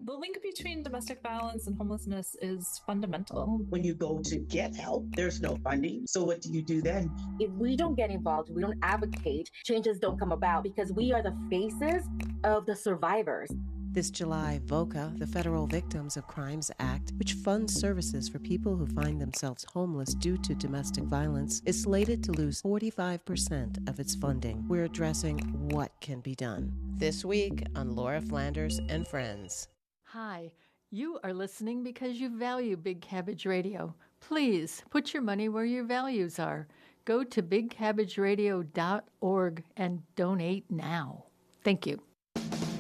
The link between domestic violence and homelessness is fundamental. When you go to get help, there's no funding. So what do you do then? If we don't get involved, we don't advocate, changes don't come about because we are the faces of the survivors. This July, VOCA, the Federal Victims of Crimes Act, which funds services for people who find themselves homeless due to domestic violence, is slated to lose 45% of its funding. We're addressing what can be done. This week on Laura Flanders and Friends. Hi, you are listening because you value Big Cabbage Radio. Please put your money where your values are. Go to bigcabbageradio.org and donate now. Thank you.